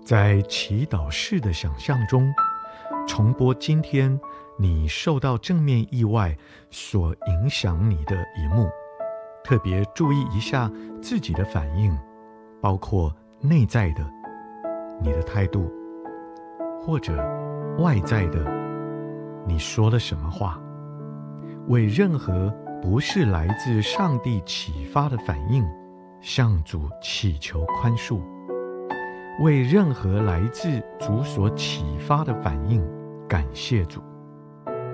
在祈祷式的想象中，重播今天你受到正面意外所影响你的一幕，特别注意一下自己的反应，包括内在的你的态度，或者外在的你说了什么话。为任何不是来自上帝启发的反应，向主祈求宽恕；为任何来自主所启发的反应，感谢主。